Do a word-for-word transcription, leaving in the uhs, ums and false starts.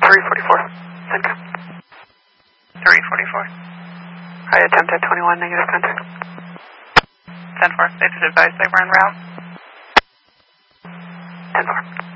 three forty-four. Center. three forty-four. I attempt at twenty-one, negative contact. ten four. They just advised they were en route. ten four.